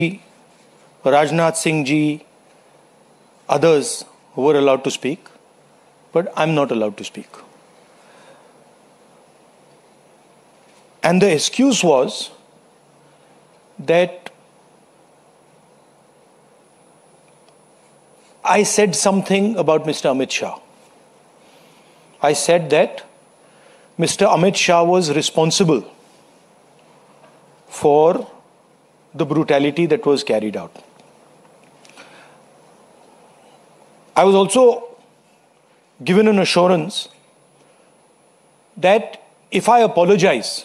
Rajnath Singh ji, others were allowed to speak, but I'm not allowed to speak. And the excuse was that I said something about Mr. Amit Shah. I said that Mr. Amit Shah was responsible for the brutality that was carried out. I was also given an assurance that if I apologize,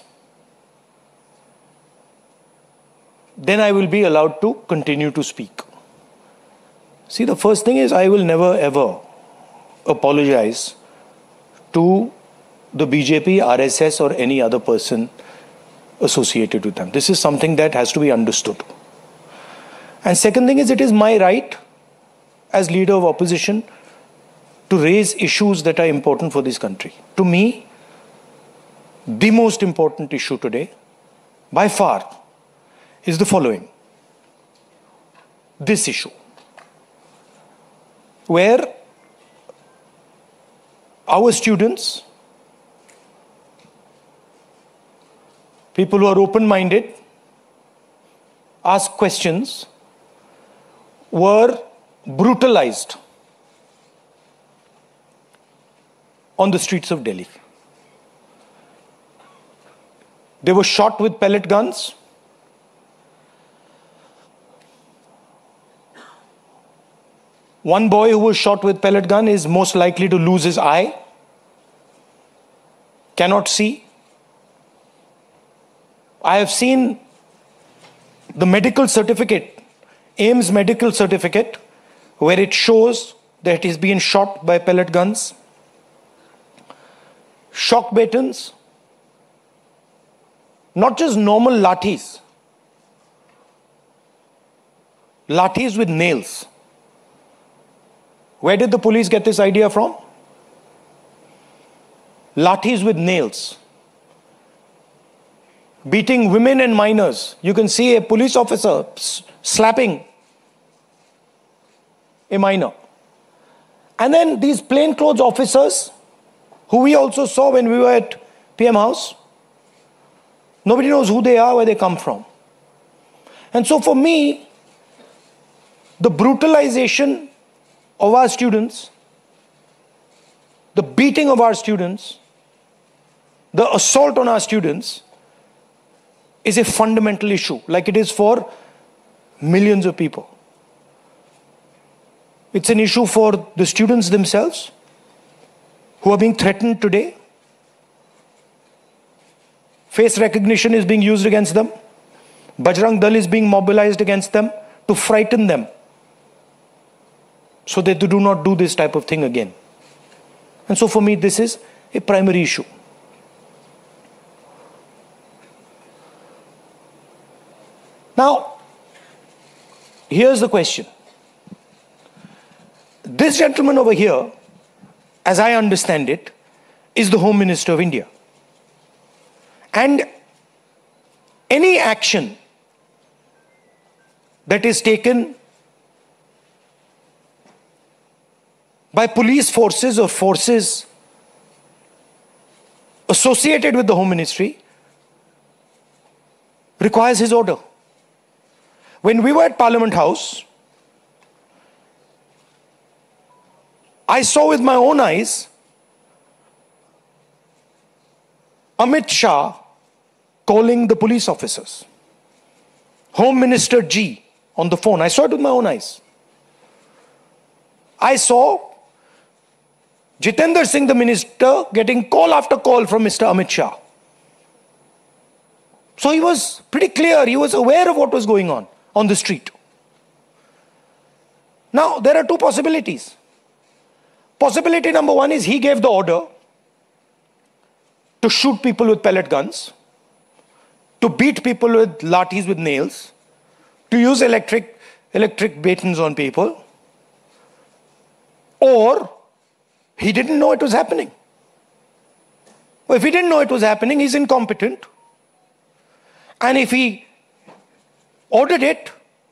then I will be allowed to continue to speak. See, the first thing is I will never ever apologize to the BJP, RSS or any other person associated with them. This is something that has to be understood. And second thing is, it is my right as leader of opposition to raise issues that are important for this country. To me, the most important issue today, by far, is the following. This issue, where our students, people who are open-minded, ask questions, were brutalized on the streets of Delhi. They were shot with pellet guns. One boy who was shot with pellet gun is most likely to lose his eye, cannot see. I have seen the medical certificate, AIIMS medical certificate, where it shows that he's been shot by pellet guns. Shock batons, not just normal lathis, lathis with nails. Where did the police get this idea from? Lathis with nails. Beating women and minors. You can see a police officer slapping a minor. And then these plainclothes officers, who we also saw when we were at PM House, nobody knows who they are, where they come from. And so for me, the brutalization of our students, the beating of our students, the assault on our students is a fundamental issue, like it is for millions of people. It's an issue for the students themselves who are being threatened today. Face recognition is being used against them. Bajrang Dal is being mobilized against them to frighten them, so that they do not do this type of thing again. And so for me, this is a primary issue. Now, here's the question. This gentleman over here, as I understand it, is the Home Minister of India. And any action that is taken by police forces or forces associated with the Home Ministry requires his order. When we were at Parliament House, I saw with my own eyes Amit Shah calling the police officers. Home Minister G on the phone. I saw it with my own eyes. I saw Jitendra Singh, the minister, getting call after call from Mr. Amit Shah. So he was pretty clear. He was aware of what was going on the street. Now, there are two possibilities. Possibility number one is he gave the order to shoot people with pellet guns, to beat people with lathis with nails, to use electric batons on people, or he didn't know it was happening. Well, if he didn't know it was happening, he's incompetent. And if he ordered it,